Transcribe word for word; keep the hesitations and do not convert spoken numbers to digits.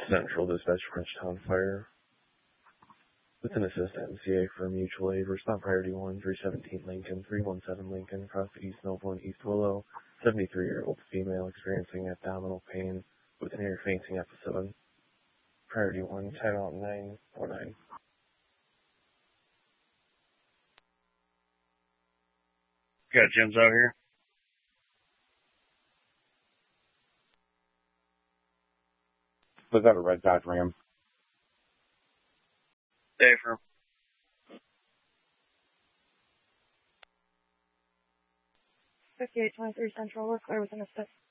Central Dispatch, Frenchtown Fire. With an assist at M C A for mutual aid, respond priority one, three seventeen Lincoln, three one seven Lincoln, across the East Noble and East Willow, seventy-three-year-old female experiencing abdominal pain with an air fainting episode. Priority one, ten out nine four nine. Got Jim's out here. Was that a red Dodge Ram? Stay for fifty-eight twenty-three Central, we're clear with an assist.